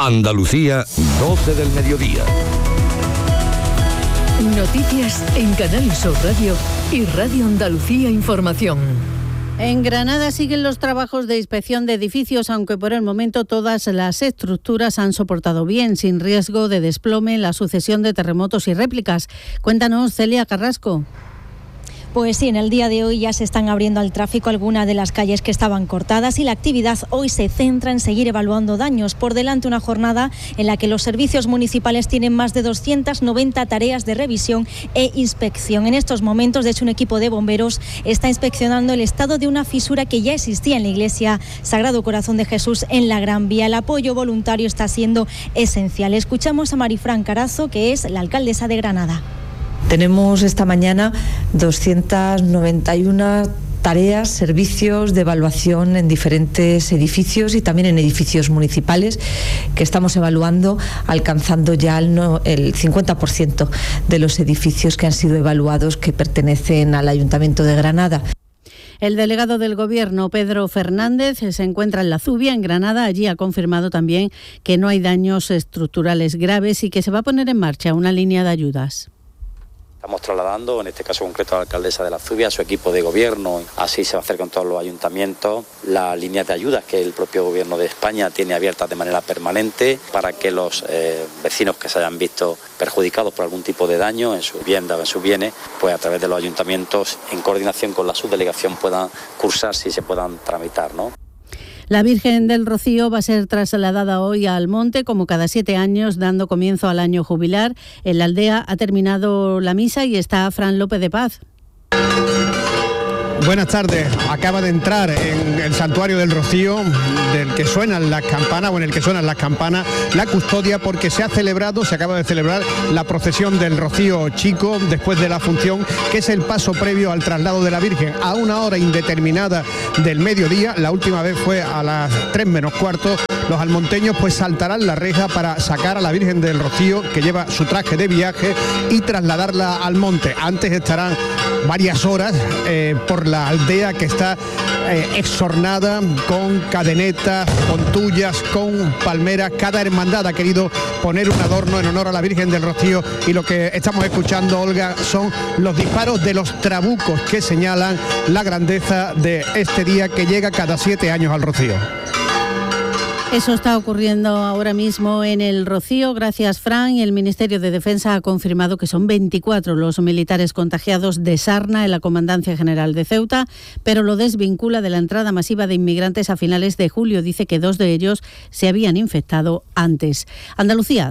Andalucía, 12 del mediodía. Noticias en Canal Sur Radio y Radio Andalucía Información. En Granada siguen los trabajos de inspección de edificios, aunque por el momento todas las estructuras han soportado bien, sin riesgo de desplome en la sucesión de terremotos y réplicas. Cuéntanos, Celia Carrasco. Pues sí, en el día de hoy ya se están abriendo al tráfico algunas de las calles que estaban cortadas y la actividad hoy se centra en seguir evaluando daños. Por delante una jornada en la que los servicios municipales tienen más de 290 tareas de revisión e inspección. En estos momentos, de hecho, un equipo de bomberos está inspeccionando el estado de una fisura que ya existía en la iglesia Sagrado Corazón de Jesús en la Gran Vía. El apoyo voluntario está siendo esencial. Escuchamos a Marifran Carazo, que es la alcaldesa de Granada. Tenemos esta mañana 291 tareas, servicios de evaluación en diferentes edificios y también en edificios municipales que estamos evaluando, alcanzando ya el 50% de los edificios que han sido evaluados que pertenecen al Ayuntamiento de Granada. El delegado del Gobierno, Pedro Fernández, se encuentra en La Zubia, en Granada. Allí ha confirmado también que no hay daños estructurales graves y que se va a poner en marcha una línea de ayudas. Estamos trasladando, en este caso concreto, a la alcaldesa de La Zubia, a su equipo de gobierno. Así se va a hacer con todos los ayuntamientos. Las líneas de ayudas que el propio gobierno de España tiene abiertas de manera permanente para que los vecinos que se hayan visto perjudicados por algún tipo de daño en su vivienda o en sus bienes, pues a través de los ayuntamientos, en coordinación con la subdelegación, puedan cursarse y se puedan tramitar, ¿no? La Virgen del Rocío va a ser trasladada hoy al monte, como cada 7 años, dando comienzo al año jubilar. En la aldea ha terminado la misa y está Fran López de Paz. Buenas tardes. Acaba de entrar en el Santuario del Rocío, del que suenan las campanas, o en el que suenan las campanas, la custodia, porque se acaba de celebrar la procesión del Rocío Chico después de la función, que es el paso previo al traslado de la Virgen a una hora indeterminada del mediodía. La última vez fue a las 3 menos cuarto. Los almonteños pues saltarán la reja para sacar a la Virgen del Rocío, que lleva su traje de viaje, y trasladarla al monte. Antes estarán varias horas por la aldea, que está exornada con cadenetas, con tullas, con palmeras. Cada hermandad ha querido poner un adorno en honor a la Virgen del Rocío, y lo que estamos escuchando, Olga, son los disparos de los trabucos que señalan la grandeza de este día que llega cada 7 años al Rocío. Eso está ocurriendo ahora mismo en el Rocío. Gracias, Fran. Y el Ministerio de Defensa ha confirmado que son 24 los militares contagiados de sarna en la Comandancia General de Ceuta, pero lo desvincula de la entrada masiva de inmigrantes a finales de julio. Dice que 2 de ellos se habían infectado antes. Andalucía,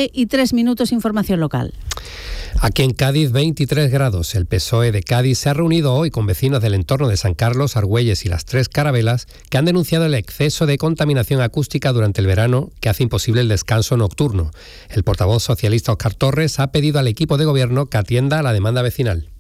12:03, información local. Aquí en Cádiz, 23 grados. El PSOE de Cádiz se ha reunido hoy con vecinos del entorno de San Carlos, Argüelles y las Tres Carabelas, que han denunciado el exceso de contaminación acústica durante el verano, que hace imposible el descanso nocturno. El portavoz socialista Óscar Torres ha pedido al equipo de gobierno que atienda a la demanda vecinal.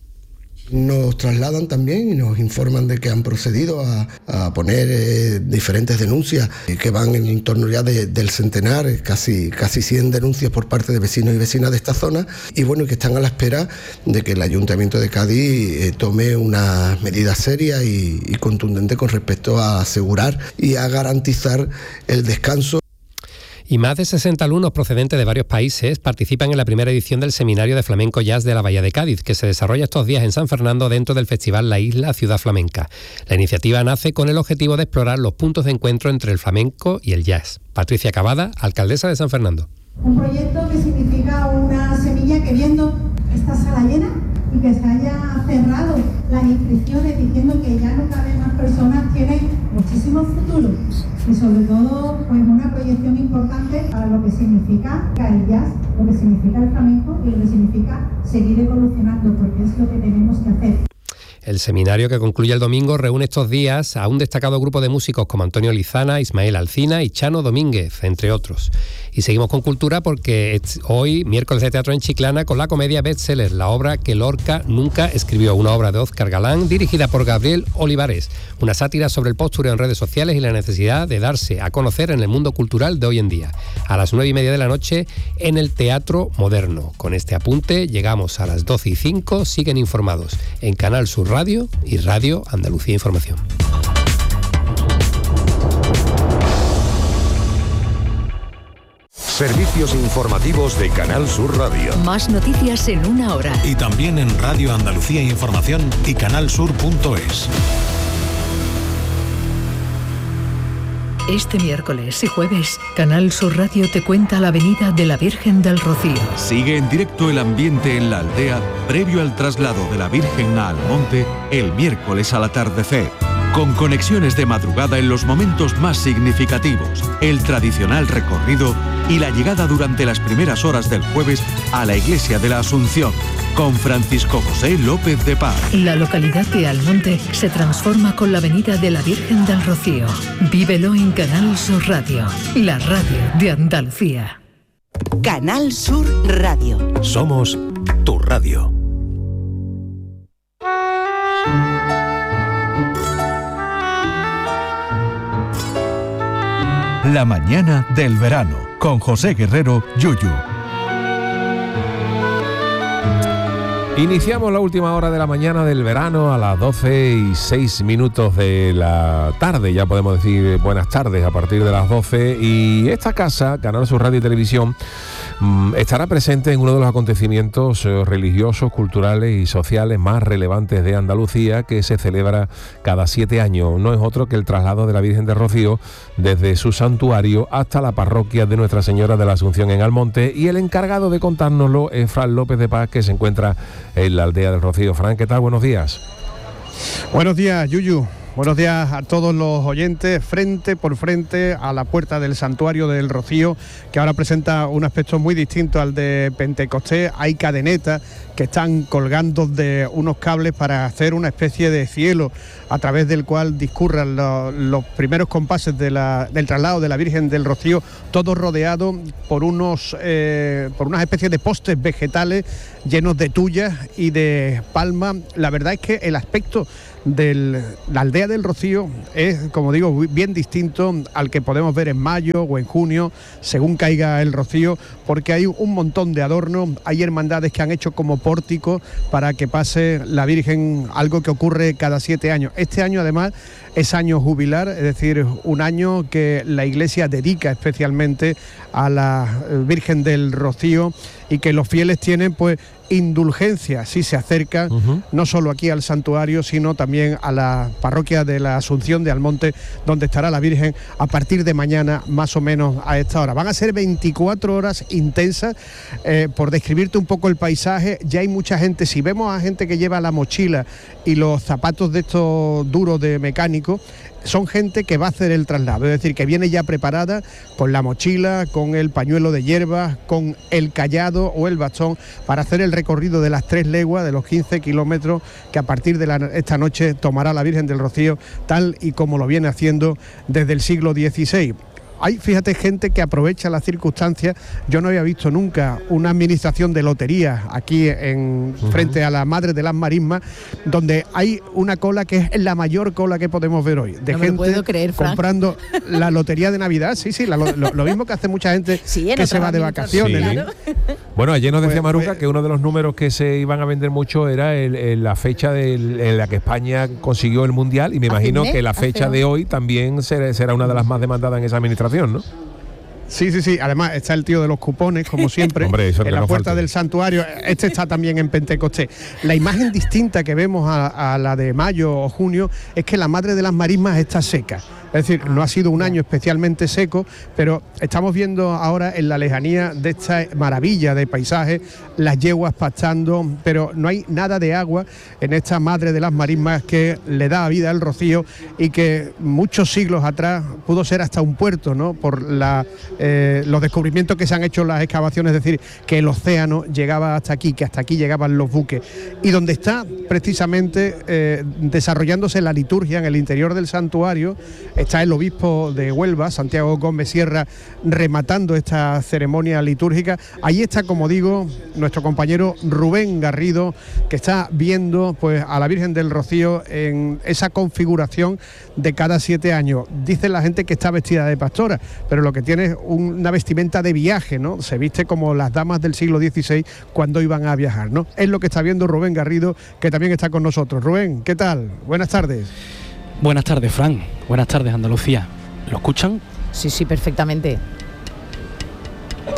Nos trasladan también y nos informan de que han procedido a poner diferentes denuncias que van en torno ya del centenar, casi 100 denuncias por parte de vecinos y vecinas de esta zona, y bueno, que están a la espera de que el Ayuntamiento de Cádiz tome unas medidas serias y contundentes con respecto a asegurar y a garantizar el descanso. Y más de 60 alumnos procedentes de varios países participan en la primera edición del Seminario de Flamenco Jazz de la Bahía de Cádiz, que se desarrolla estos días en San Fernando dentro del Festival La Isla Ciudad Flamenca. La iniciativa nace con el objetivo de explorar los puntos de encuentro entre el flamenco y el jazz. Patricia Cavada, alcaldesa de San Fernando. Un proyecto que significa una semilla que, viendo esta sala llena y que se haya cerrado las inscripciones diciendo que ya no caben más personas, tiene muchísimo futuro y sobre todo pues una proyección importante para lo que significa el jazz, lo que significa el flamenco y lo que significa seguir evolucionando, porque es lo que tenemos que hacer. El seminario, que concluye el domingo, reúne estos días a un destacado grupo de músicos como Antonio Lizana, Ismael Alcina y Chano Domínguez, entre otros. Y seguimos con cultura porque hoy, miércoles de teatro en Chiclana, con la comedia bestseller, la obra que Lorca nunca escribió, una obra de Óscar Galán, dirigida por Gabriel Olivares, una sátira sobre el postureo en redes sociales y la necesidad de darse a conocer en el mundo cultural de hoy en día. A las 9:30 de la noche en el Teatro Moderno. Con este apunte llegamos a las 12:05. Siguen informados en Canal Sur Radio y Radio Andalucía Información. Servicios informativos de Canal Sur Radio. Más noticias en una hora. Y también en Radio Andalucía Información y canalsur.es. Este miércoles y jueves, Canal Sur Radio te cuenta la Avenida de la Virgen del Rocío. Sigue en directo el ambiente en la aldea previo al traslado de la Virgen a Almonte el miércoles al atardecer. Con conexiones de madrugada en los momentos más significativos, el tradicional recorrido y la llegada durante las primeras horas del jueves a la Iglesia de la Asunción, con Francisco José López de Paz. La localidad de Almonte se transforma con la Avenida de la Virgen del Rocío. Vívelo en Canal Sur Radio, la radio de Andalucía. Canal Sur Radio. Somos tu radio. La mañana del verano, con José Guerrero, Yuyu. Iniciamos la última hora de la mañana del verano a las 12:06 de la tarde. Ya podemos decir buenas tardes a partir de las 12. Y esta casa, Canal Sur Radio y Televisión, estará presente en uno de los acontecimientos religiosos, culturales y sociales más relevantes de Andalucía, que se celebra cada 7 años. No es otro que el traslado de la Virgen del Rocío desde su santuario hasta la parroquia de Nuestra Señora de la Asunción en Almonte, y el encargado de contárnoslo es Fran López de Paz, que se encuentra en la aldea del Rocío. Fran, ¿qué tal? Buenos días. Buenos días, Yuyu. Buenos días a todos los oyentes. Frente por frente a la puerta del Santuario del Rocío, que ahora presenta un aspecto muy distinto al de Pentecostés. Hay cadenetas que están colgando de unos cables para hacer una especie de cielo a través del cual discurran los primeros compases del traslado de la Virgen del Rocío, todo rodeado por unas especies de postes vegetales llenos de tuyas y de palma. La verdad es que el aspecto de la aldea del Rocío es, como digo, bien distinto al que podemos ver en mayo o en junio, según caiga el rocío, porque hay un montón de adornos. Hay hermandades que han hecho como pórtico para que pase la Virgen, algo que ocurre cada 7 años. Este año además es año jubilar, es decir, un año que la Iglesia dedica especialmente a la Virgen del Rocío, y que los fieles tienen pues indulgencia si se acercan, no solo aquí al santuario, sino también a la parroquia de la Asunción de Almonte, donde estará la Virgen a partir de mañana, más o menos a esta hora. Van a ser 24 horas intensas. Por describirte un poco el paisaje, ya hay mucha gente. Si vemos a gente que lleva la mochila y los zapatos de estos duros de mecánico, son gente que va a hacer el traslado, es decir, que viene ya preparada con la mochila, con el pañuelo de hierbas, con el cayado o el bastón, para hacer el recorrido de las 3 leguas, de los 15 kilómetros que a partir de esta noche tomará la Virgen del Rocío, tal y como lo viene haciendo desde el siglo XVI. Hay, fíjate, gente que aprovecha las circunstancias. Yo no había visto nunca una administración de loterías aquí frente a la Madre de las Marismas, donde hay una cola que es la mayor cola que podemos ver hoy, de gente comprando la lotería de Navidad. Sí, lo mismo que hace mucha gente que se va de vacaciones. Sí. Claro. Bueno, ayer nos decía Maruca que uno de los números que se iban a vender mucho era la fecha en la que España consiguió el Mundial, y me imagino que la fecha de hoy también será una de las más demandadas en esa administración, ¿no? Sí. Además está el tío de los cupones, como siempre. Hombre, eso en la puerta del santuario. Este está también en Pentecostés. La imagen distinta que vemos a la de mayo o junio es que la Madre de las Marismas está seca. Es decir, no ha sido un año especialmente seco, pero estamos viendo ahora en la lejanía de esta maravilla de paisaje, las yeguas pastando, pero no hay nada de agua en esta Madre de las Marismas que le da vida al Rocío, y que muchos siglos atrás pudo ser hasta un puerto, ¿no? Por los descubrimientos que se han hecho en las excavaciones, es decir, que el océano llegaba hasta aquí, que hasta aquí llegaban los buques, y donde está precisamente desarrollándose la liturgia en el interior del santuario. Está el obispo de Huelva, Santiago Gómez Sierra, rematando esta ceremonia litúrgica. Ahí está, como digo, nuestro compañero Rubén Garrido, que está viendo pues a la Virgen del Rocío en esa configuración de cada 7 años. Dice la gente que está vestida de pastora, pero lo que tiene es una vestimenta de viaje, ¿no? Se viste como las damas del siglo XVI cuando iban a viajar, ¿no? Es lo que está viendo Rubén Garrido, que también está con nosotros. Rubén, ¿qué tal? Buenas tardes. Buenas tardes, Fran. Buenas tardes, Andalucía. ¿Lo escuchan? Sí, perfectamente.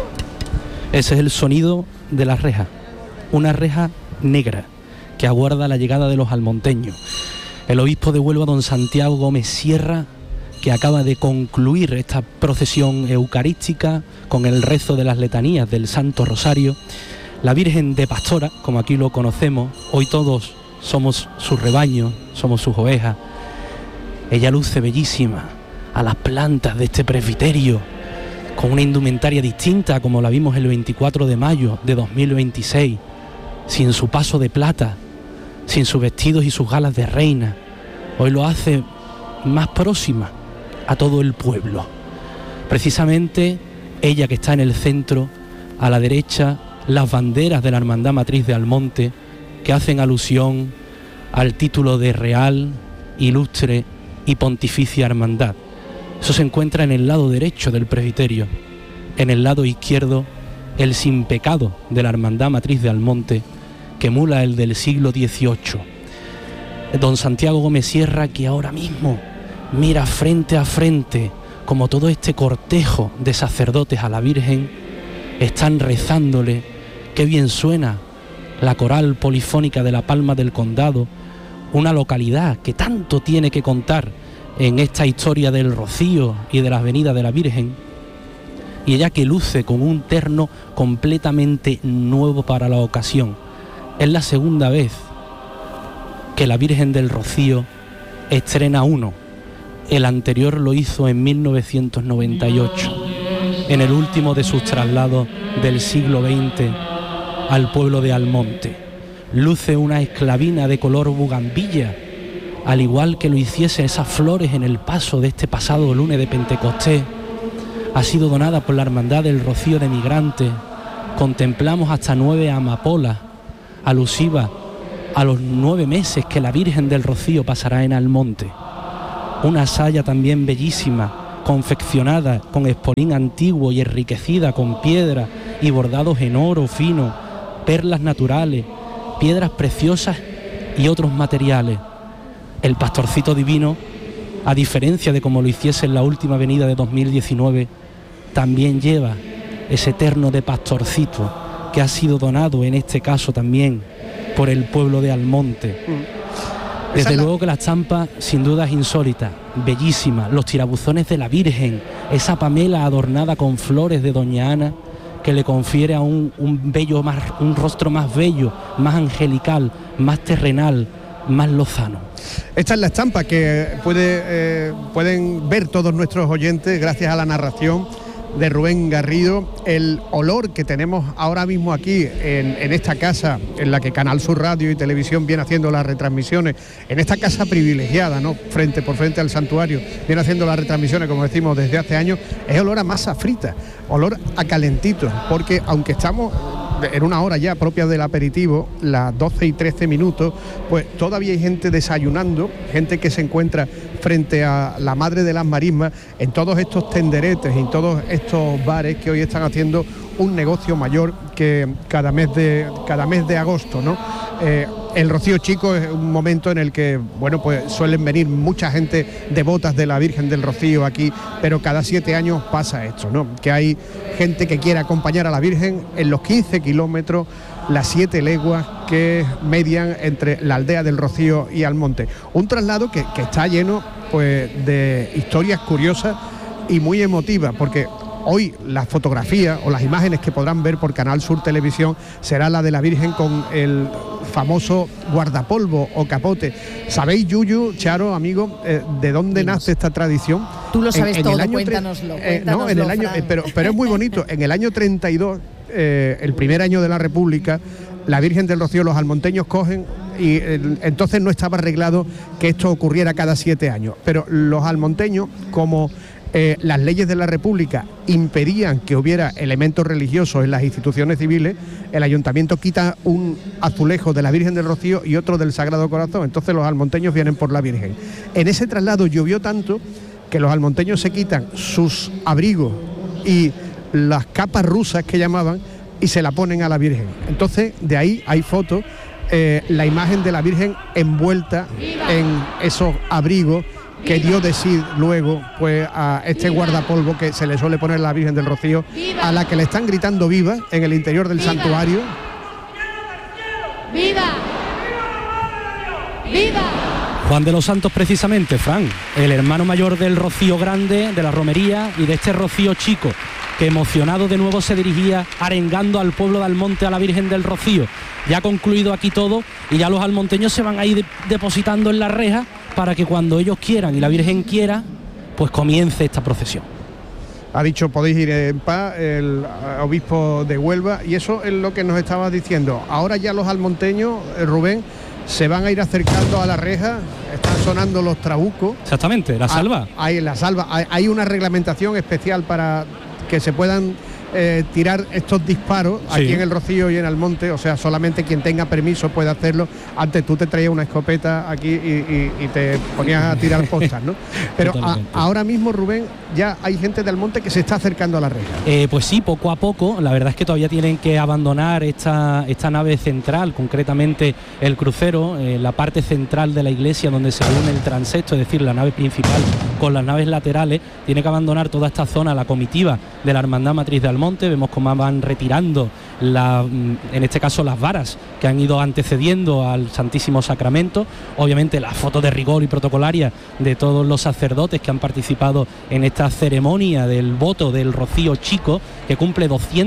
Ese es el sonido de la reja, una reja negra que aguarda la llegada de los almonteños. El obispo de Huelva, don Santiago Gómez Sierra, que acaba de concluir esta procesión eucarística con el rezo de las letanías del Santo Rosario. La Virgen de Pastora, como aquí lo conocemos, hoy todos somos su rebaño, somos sus ovejas. Ella luce bellísima a las plantas de este presbiterio, con una indumentaria distinta como la vimos el 24 de mayo de 2026, sin su paso de plata, sin sus vestidos y sus galas de reina. Hoy lo hace más próxima a todo el pueblo. Precisamente ella, que está en el centro, a la derecha las banderas de la Hermandad Matriz de Almonte, que hacen alusión al título de Real, Ilustre y Pontificia Hermandad. Eso se encuentra en el lado derecho del presbiterio. En el lado izquierdo, el sin pecado de la Hermandad Matriz de Almonte, que emula el del siglo XVIII. Don Santiago Gómez Sierra, que ahora mismo mira frente a frente, como todo este cortejo de sacerdotes a la Virgen, están rezándole. Qué bien suena la coral polifónica de La Palma del Condado, una localidad que tanto tiene que contar en esta historia del Rocío y de la Avenida de la Virgen, y ella que luce con un terno completamente nuevo para la ocasión. Es la segunda vez que la Virgen del Rocío estrena uno. El anterior lo hizo en 1998, en el último de sus traslados del siglo XX al pueblo de Almonte. Luce una esclavina de color bugambilla, al igual que lo hiciese esas flores en el paso de este pasado lunes de Pentecostés. Ha sido donada por la Hermandad del Rocío de Migrantes. Contemplamos hasta 9 amapolas, alusivas a los 9 meses que la Virgen del Rocío pasará en Almonte. Una saya también bellísima, confeccionada con espolín antiguo y enriquecida con piedra y bordados en oro fino, perlas naturales, piedras preciosas y otros materiales. El pastorcito divino, a diferencia de como lo hiciese en la última avenida de 2019, también lleva ese terno de pastorcito que ha sido donado en este caso también por el pueblo de Almonte. Desde luego que la estampa sin duda es insólita, bellísima, los tirabuzones de la Virgen, esa pamela adornada con flores de Doña Ana, que le confiere a un rostro más bello, más angelical, más terrenal, más lozano. Esta es la estampa que pueden ver todos nuestros oyentes gracias a la narración de Rubén Garrido. El olor que tenemos ahora mismo aquí en esta casa en la que Canal Sur Radio y Televisión viene haciendo las retransmisiones, en esta casa privilegiada, ¿no?, por frente al santuario, viene haciendo las retransmisiones, como decimos, desde hace años, es olor a masa frita, olor a calentito, porque aunque estamos en una hora ya propia del aperitivo, las 12 y 13 minutos, pues todavía hay gente desayunando, gente que se encuentra frente a la Madre de las Marismas, en todos estos tenderetes, en todos estos bares que hoy están haciendo un negocio mayor que cada mes de agosto, ¿no? El Rocío Chico es un momento en el que, bueno, pues suelen venir mucha gente devotas de la Virgen del Rocío aquí, pero cada 7 años pasa esto, ¿no?, que hay gente que quiere acompañar a la Virgen en los 15 kilómetros, las 7 leguas que median entre la aldea del Rocío y Almonte. Un traslado que está lleno, pues, de historias curiosas y muy emotivas, porque hoy las fotografías o las imágenes que podrán ver por Canal Sur Televisión será la de la Virgen con el famoso guardapolvo o capote. ¿Sabéis, Yuyu, Charo, amigo, de dónde nace esta tradición? Tú lo sabes todo, cuéntanoslo. No, en el año, pero es muy bonito. En el año 32, el primer año de la República, la Virgen del Rocío, los almonteños cogen y entonces no estaba arreglado que esto ocurriera cada 7 años. Pero los almonteños, como las leyes de la República impedían que hubiera elementos religiosos en las instituciones civiles, el ayuntamiento quita un azulejo de la Virgen del Rocío y otro del Sagrado Corazón. Entonces los almonteños vienen por la Virgen. En ese traslado llovió tanto que los almonteños se quitan sus abrigos y las capas rusas que llamaban y se la ponen a la Virgen. Entonces de ahí hay fotos, la imagen de la Virgen envuelta en esos abrigos que dio de sí luego pues a este guardapolvo que se le suele poner a la Virgen del Rocío, a la que le están gritando viva en el interior del santuario. ¡Viva! ¡Viva! Juan de los Santos, precisamente, Fran, el hermano mayor del Rocío Grande, de la romería, y de este Rocío Chico, que emocionado de nuevo se dirigía arengando al pueblo de Almonte, a la Virgen del Rocío. Ya ha concluido aquí todo y ya los almonteños se van a ir depositando en la reja para que cuando ellos quieran y la Virgen quiera, pues comience esta procesión. Ha dicho, podéis ir en paz, el obispo de Huelva, y eso es lo que nos estaba diciendo. Ahora ya los almonteños, Rubén, se van a ir acercando a la reja, están sonando los trabucos. Exactamente, la salva. Hay una reglamentación especial para que se puedan tirar estos disparos aquí en el Rocío y en Almonte, o sea, solamente quien tenga permiso puede hacerlo. Antes tú te traías una escopeta aquí y te ponías a tirar postas, ¿no? Pero ahora mismo, Rubén, ya hay gente de Almonte que se está acercando a la reja. Pues sí, poco a poco. La verdad es que todavía tienen que abandonar esta nave central, concretamente el crucero, la parte central de la iglesia donde se une el transepto, es decir, la nave principal con las naves laterales. Tiene que abandonar toda esta zona la comitiva de la Hermandad Matriz de Almonte. Vemos cómo van retirando en este caso las varas que han ido antecediendo al Santísimo Sacramento. Obviamente las fotos de rigor y protocolaria de todos los sacerdotes que han participado en esta ceremonia del voto del Rocío Chico, que cumple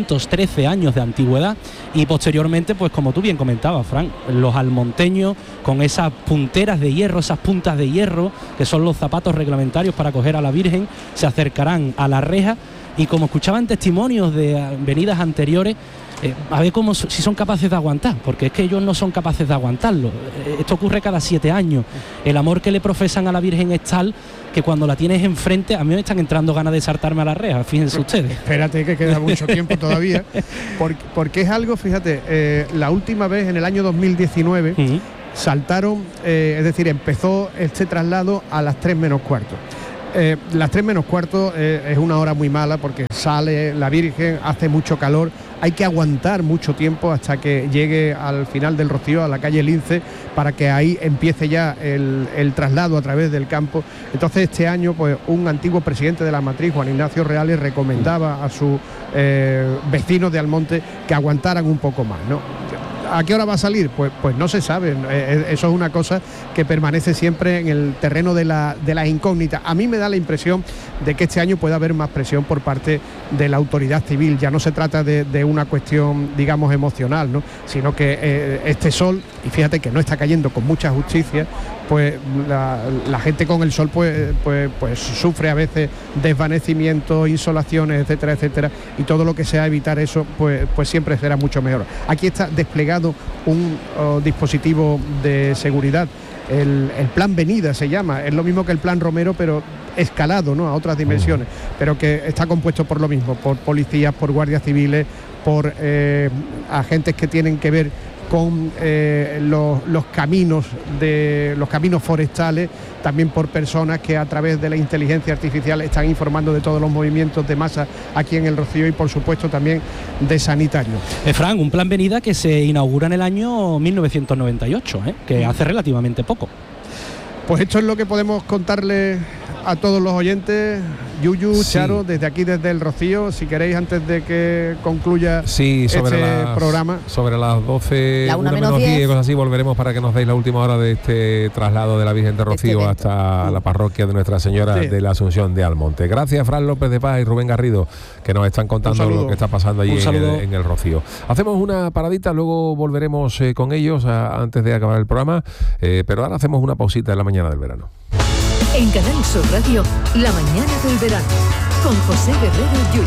213 años de antigüedad. Y posteriormente, pues como tú bien comentabas, Fran, los almonteños con esas punteras de hierro, esas puntas de hierro que son los zapatos reglamentarios para coger a la Virgen, se acercarán a la reja. Y como escuchaban testimonios de venidas anteriores, a ver si son capaces de aguantar, porque es que ellos no son capaces de aguantarlo. Esto ocurre cada 7 años. El amor que le profesan a la Virgen es tal que cuando la tienes enfrente, a mí me están entrando ganas de saltarme a la reja, fíjense ustedes. Espérate que queda mucho tiempo todavía, porque es algo, fíjate, la última vez en el año 2019 saltaron, es decir, empezó este traslado a las 3 menos cuarto. Las 3 menos cuarto es una hora muy mala porque sale la Virgen, hace mucho calor, hay que aguantar mucho tiempo hasta que llegue al final del Rocío, a la calle Lince, para que ahí empiece ya el traslado a través del campo. Entonces este año, pues un antiguo presidente de la Matriz, Juan Ignacio Reales, recomendaba a sus vecinos de Almonte que aguantaran un poco más, ¿no? ¿A qué hora va a salir? Pues no se sabe. Eso es una cosa que permanece siempre en el terreno de las incógnitas. A mí me da la impresión de que este año puede haber más presión por parte de la autoridad civil. Ya no se trata de una cuestión, digamos, emocional, ¿no? Sino que este sol, y fíjate que no está cayendo con mucha justicia, pues la gente con el sol pues sufre a veces desvanecimientos, insolaciones, etcétera, etcétera, y todo lo que sea evitar eso, pues siempre será mucho mejor. Aquí está desplegado un dispositivo de seguridad, el plan Venida se llama, es lo mismo que el plan Romero, pero escalado, ¿no?, a otras dimensiones, pero que está compuesto por lo mismo, por policías, por guardias civiles, por agentes que tienen que ver con los caminos forestales, también por personas que a través de la inteligencia artificial están informando de todos los movimientos de masa aquí en el Rocío, y por supuesto también de sanitarios. Fran, un plan Venida que se inaugura en el año 1998, que hace relativamente poco. Pues esto es lo que podemos contarle a todos los oyentes. Yuyu, sí. Charo, desde aquí, desde el Rocío, si queréis, antes de que concluya programa. Sobre las 12, la 1 menos 10, cosas así, volveremos para que nos deis la última hora de este traslado de la Virgen de Rocío hasta la parroquia de Nuestra Señora de la Asunción de Almonte. Gracias, Fran López de Paz y Rubén Garrido, que nos están contando lo que está pasando allí en el Rocío. Hacemos una paradita, luego volveremos con ellos antes de acabar el programa, pero ahora hacemos una pausita en la mañana del verano. En Canal Sur Radio, La Mañana del Verano, con José Guerrero Yuyu.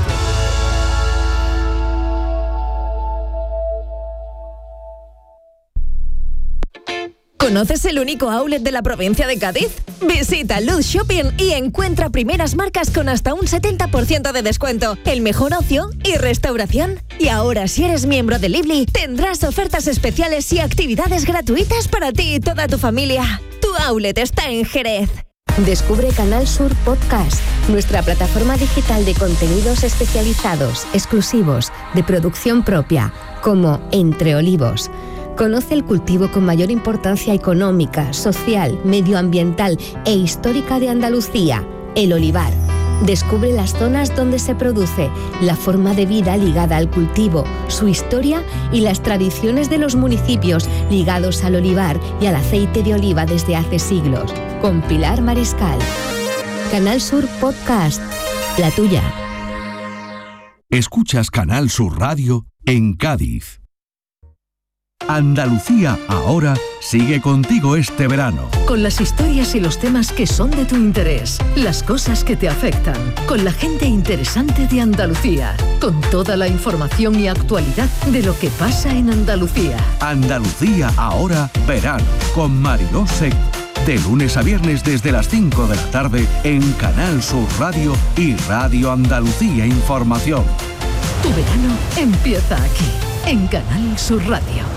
¿Conoces el único outlet de la provincia de Cádiz? Visita Luz Shopping y encuentra primeras marcas con hasta un 70% de descuento, el mejor ocio y restauración. Y ahora, si eres miembro de Lively, tendrás ofertas especiales y actividades gratuitas para ti y toda tu familia. Tu outlet está en Jerez. Descubre Canal Sur Podcast, nuestra plataforma digital de contenidos especializados, exclusivos, de producción propia, como Entre Olivos. Conoce el cultivo con mayor importancia económica, social, medioambiental e histórica de Andalucía, el olivar. Descubre las zonas donde se produce, la forma de vida ligada al cultivo, su historia y las tradiciones de los municipios ligados al olivar y al aceite de oliva desde hace siglos. Con Pilar Mariscal. Canal Sur Podcast. La tuya. Escuchas Canal Sur Radio en Cádiz. Andalucía Ahora sigue contigo este verano. Con las historias y los temas que son de tu interés, las cosas que te afectan, con la gente interesante de Andalucía, con toda la información y actualidad de lo que pasa en Andalucía. Andalucía Ahora verano con Mariló Seco. De lunes a viernes desde las 5 de la tarde en Canal Sur Radio y Radio Andalucía Información. Tu verano empieza aquí, en Canal Sur Radio.